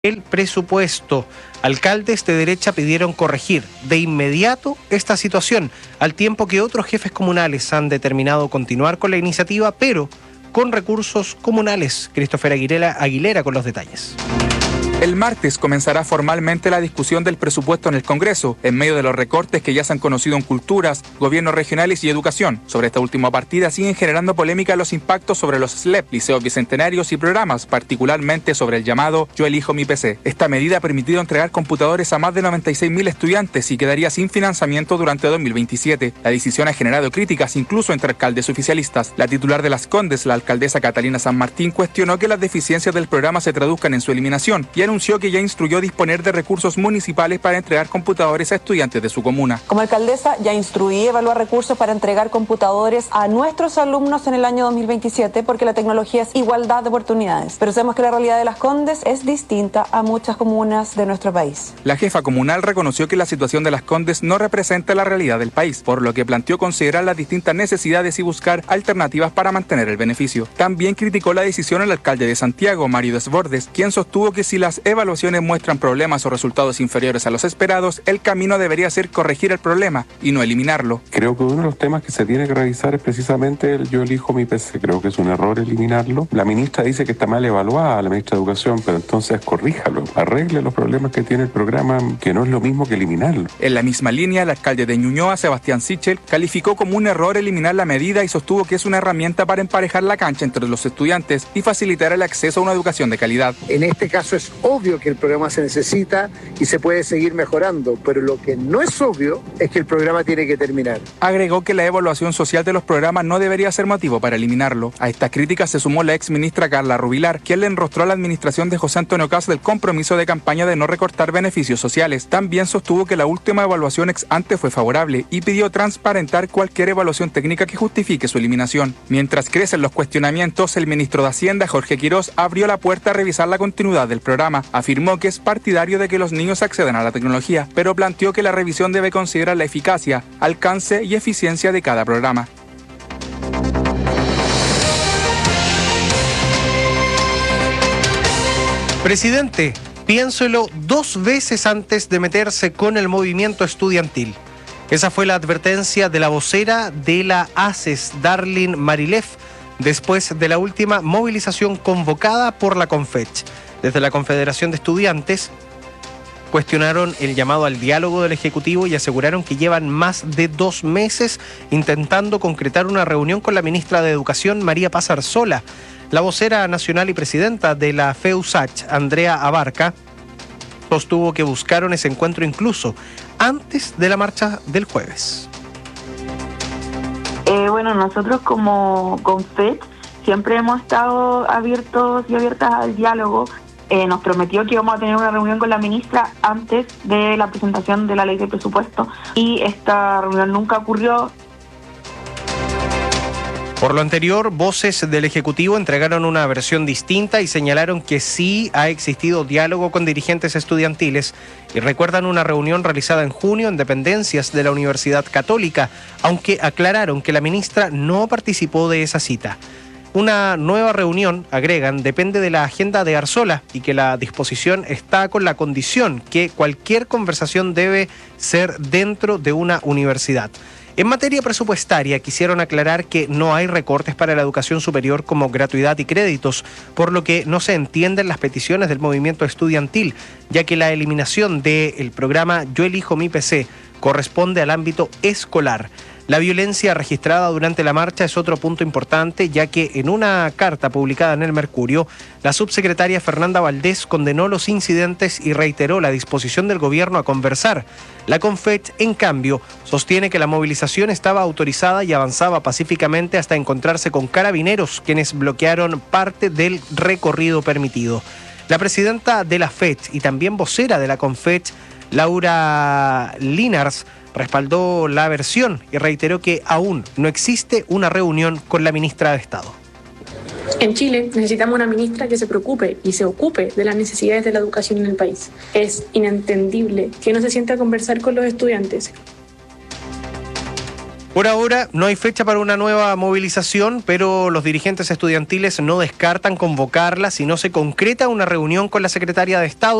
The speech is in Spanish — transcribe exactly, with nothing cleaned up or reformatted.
el presupuesto. Alcaldes de derecha pidieron corregir de inmediato esta situación, al tiempo que otros jefes comunales han determinado continuar con la iniciativa, pero con recursos comunales. Christopher Aguilera, Aguilera con los detalles. El martes comenzará formalmente la discusión del presupuesto en el Congreso, en medio de los recortes que ya se han conocido en culturas, gobiernos regionales y educación. Sobre esta última partida siguen generando polémica los impactos sobre los S L E P, liceos bicentenarios y programas, particularmente sobre el llamado Yo elijo mi P C. Esta medida ha permitido entregar computadores a más de noventa y seis mil estudiantes y quedaría sin financiamiento durante dos mil veintisiete. La decisión ha generado críticas incluso entre alcaldes oficialistas. La titular de Las Condes, la alcaldesa Catalina San Martín, cuestionó que las deficiencias del programa se traduzcan en su eliminación y anunció que ya instruyó disponer de recursos municipales para entregar computadores a estudiantes de su comuna. Como alcaldesa ya instruí evaluar recursos para entregar computadores a nuestros alumnos en el año dos mil veintisiete porque la tecnología es igualdad de oportunidades. Pero sabemos que la realidad de Las Condes es distinta a muchas comunas de nuestro país. La jefa comunal reconoció que la situación de Las Condes no representa la realidad del país, por lo que planteó considerar las distintas necesidades y buscar alternativas para mantener el beneficio. También criticó la decisión al alcalde de Santiago, Mario Desbordes, quien sostuvo que si las evaluaciones muestran problemas o resultados inferiores a los esperados, el camino debería ser corregir el problema y no eliminarlo. Creo que uno de los temas que se tiene que revisar es precisamente el Yo elijo mi P C. Creo que es un error eliminarlo. La ministra dice que está mal evaluada, la ministra de Educación, pero entonces corríjalo, arregle los problemas que tiene el programa, que no es lo mismo que eliminarlo. En la misma línea, el alcalde de Ñuñoa, Sebastián Sichel, calificó como un error eliminar la medida y sostuvo que es una herramienta para emparejar la cancha entre los estudiantes y facilitar el acceso a una educación de calidad. En este caso es obvio que el programa se necesita y se puede seguir mejorando, pero lo que no es obvio es que el programa tiene que terminar. Agregó que la evaluación social de los programas no debería ser motivo para eliminarlo. A estas críticas se sumó la ex ministra Carla Rubilar, quien le enrostró a la administración de José Antonio Caz del compromiso de campaña de no recortar beneficios sociales. También sostuvo que la última evaluación ex ante fue favorable y pidió transparentar cualquier evaluación técnica que justifique su eliminación. Mientras crecen los cuestionamientos, el ministro de Hacienda, Jorge Quirós, abrió la puerta a revisar la continuidad del programa. Afirmó que es partidario de que los niños accedan a la tecnología, pero planteó que la revisión debe considerar la eficacia, alcance y eficiencia de cada programa. Presidente, piénselo dos veces antes de meterse con el movimiento estudiantil. Esa fue la advertencia de la vocera de la A C E S, Darlene Marilef, después de la última movilización convocada por la CONFECH. Desde la Confederación de Estudiantes cuestionaron el llamado al diálogo del Ejecutivo y aseguraron que llevan más de dos meses intentando concretar una reunión con la ministra de Educación, María Paz Arzola. La vocera nacional y presidenta de la FEUSACH, Andrea Abarca, sostuvo que buscaron ese encuentro incluso antes de la marcha del jueves. Eh, bueno, nosotros como CONFECH siempre hemos estado abiertos y abiertas al diálogo. Eh, nos prometió que íbamos a tener una reunión con la ministra antes de la presentación de la ley de presupuesto y esta reunión nunca ocurrió. Por lo anterior, voces del Ejecutivo entregaron una versión distinta y señalaron que sí ha existido diálogo con dirigentes estudiantiles y recuerdan una reunión realizada en junio en dependencias de la Universidad Católica, aunque aclararon que la ministra no participó de esa cita. Una nueva reunión, agregan, depende de la agenda de Arzola y que la disposición está con la condición que cualquier conversación debe ser dentro de una universidad. En materia presupuestaria, quisieron aclarar que no hay recortes para la educación superior como gratuidad y créditos, por lo que no se entienden las peticiones del movimiento estudiantil, ya que la eliminación del programa Yo elijo mi P C corresponde al ámbito escolar. La violencia registrada durante la marcha es otro punto importante, ya que en una carta publicada en El Mercurio, la subsecretaria Fernanda Valdés condenó los incidentes y reiteró la disposición del gobierno a conversar. La CONFECH, en cambio, sostiene que la movilización estaba autorizada y avanzaba pacíficamente hasta encontrarse con carabineros, quienes bloquearon parte del recorrido permitido. La presidenta de la FECH y también vocera de la CONFECH, Laura Linars, respaldó la versión y reiteró que aún no existe una reunión con la ministra de Estado. En Chile necesitamos una ministra que se preocupe y se ocupe de las necesidades de la educación en el país. Es inentendible que no se siente a conversar con los estudiantes. Por ahora no hay fecha para una nueva movilización, pero los dirigentes estudiantiles no descartan convocarla si no se concreta una reunión con la secretaria de Estado.